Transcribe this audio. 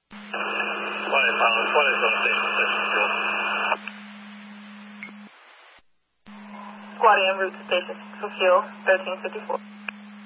What is on station fuel? Squad en route to station for fuel, 1354.